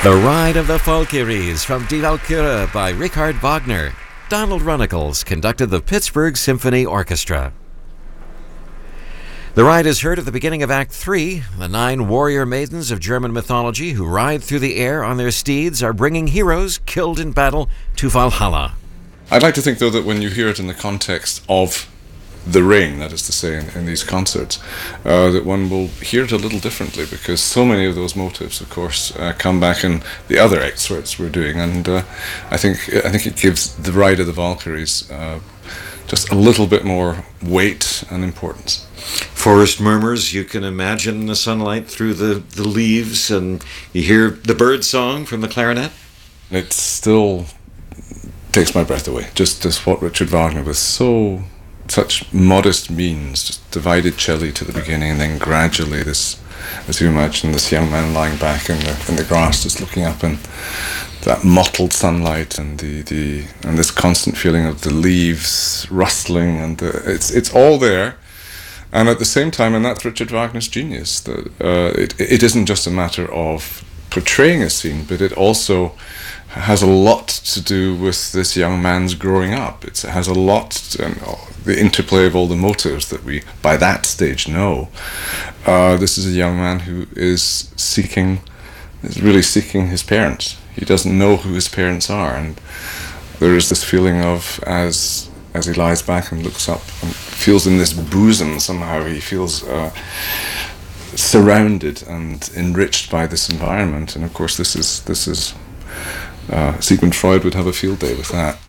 The Ride of the Valkyries from Die Walküre by Richard Wagner. Donald Runnicles conducted the Pittsburgh Symphony Orchestra. The ride is heard at the beginning of Act 3. The 9 warrior maidens of German mythology who ride through the air on their steeds are bringing heroes killed in battle to Valhalla. I'd like to think, though, that when you hear it in the context of the ring, that is to say, in these concerts, that one will hear it a little differently, because so many of those motives, of course, come back in the other excerpts we're doing, and I think it gives the Ride of the Valkyries just a little bit more weight and importance. Forest murmurs, you can imagine the sunlight through the leaves, and you hear the bird song from the clarinet. It still takes my breath away, just as what Richard Wagner with such modest means, just divided cello to the beginning, and then gradually this, as you imagine, this young man lying back in the grass, just looking up, and that mottled sunlight, and and this constant feeling of the leaves rustling, and it's all there, and at the same time, and that's Richard Wagner's genius. That it isn't just a matter of portraying a scene, but it also has a lot to do with this young man's growing up. It has a lot the interplay of all the motives that we, by that stage, know. This is a young man who is really seeking his parents. He doesn't know who his parents are, and there is this feeling of, as he lies back and looks up and feels in this bosom, somehow he feels surrounded and enriched by this environment. And of course this is Sigmund Freud would have a field day with that.